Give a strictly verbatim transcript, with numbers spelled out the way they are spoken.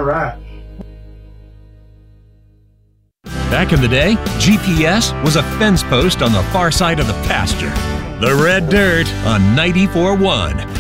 right. Back in the day, G P S was a fence post on the far side of the pasture. The Red Dirt on ninety-four point one.